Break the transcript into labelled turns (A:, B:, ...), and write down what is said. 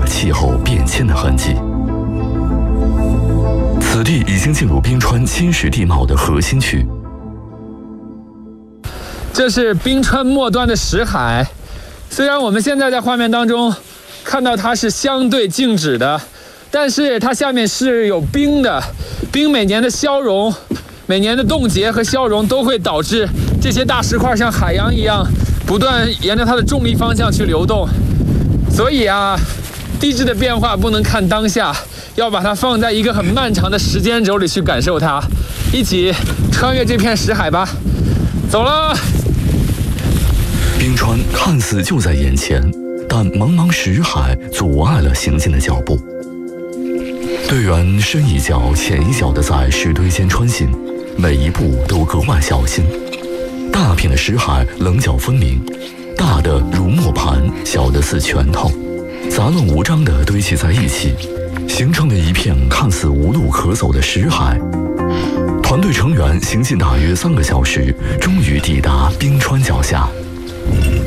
A: 气候变迁的痕迹。此地已经进入冰川侵蚀地貌的核心区。
B: 这是冰川末端的石海，虽然我们现在在画面当中看到它是相对静止的，但是它下面是有冰的。冰每年的消融、每年的冻结和消融都会导致这些大石块像海洋一样不断沿着它的重力方向去流动。所以啊，地质的变化不能看当下，要把它放在一个很漫长的时间轴里去感受它。一起穿越这片石海吧，走了。
A: 冰川看似就在眼前，但茫茫石海阻碍了行进的脚步。队员深一脚浅一脚地在石堆间穿行，每一步都格外小心。大片的石海棱角分明，大的如磨盘，小的似拳头，杂乱无章地堆砌在一起，形成了一片看似无路可走的石海。团队成员行进大约3个小时，终于抵达冰川脚下。